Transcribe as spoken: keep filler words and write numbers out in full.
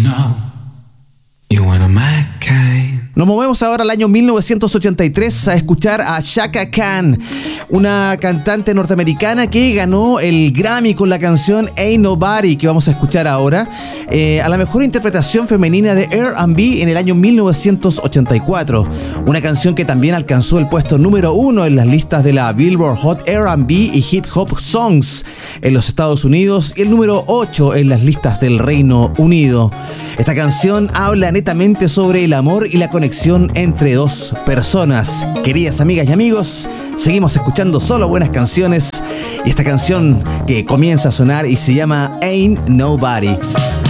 know you wanna my kind. Nos movemos ahora al año mil novecientos ochenta y tres a escuchar a Chaka Khan, una cantante norteamericana que ganó el Grammy con la canción Ain't Nobody, que vamos a escuchar ahora, eh, a la mejor interpretación femenina de R and B en el año mil novecientos ochenta y cuatro. Una canción que también alcanzó el puesto número uno en las listas de la Billboard Hot R and B y Hip Hop Songs en los Estados Unidos y el número ocho en las listas del Reino Unido. Esta canción habla netamente sobre el amor y la conexión entre dos personas. Queridas amigas y amigos, seguimos escuchando solo buenas canciones y esta canción que comienza a sonar y se llama Ain't Nobody.